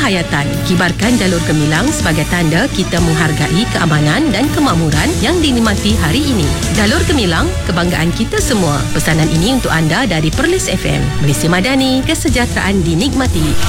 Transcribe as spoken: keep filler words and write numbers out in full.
penghayatan. Kibarkan jalur gemilang sebagai tanda kita menghargai keamanan dan kemakmuran yang dinikmati hari ini. Jalur gemilang, kebanggaan kita semua. Pesanan ini untuk anda dari Perlis F M. Malaysia Madani, kesejahteraan dinikmati.